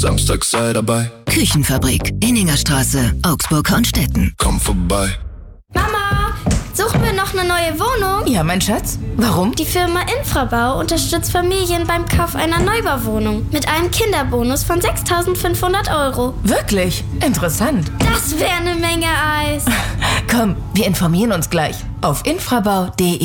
Samstag sei dabei. Küchenfabrik, Inningerstraße, Augsburg-Hornstetten. Komm vorbei. Mama, suchen wir noch eine neue Wohnung? Ja, mein Schatz. Warum? Die Firma Infrabau unterstützt Familien beim Kauf einer Neubauwohnung mit einem Kinderbonus von 6.500 €. Wirklich? Interessant. Das wäre eine Menge Eis. Komm, wir informieren uns gleich auf infrabau.de.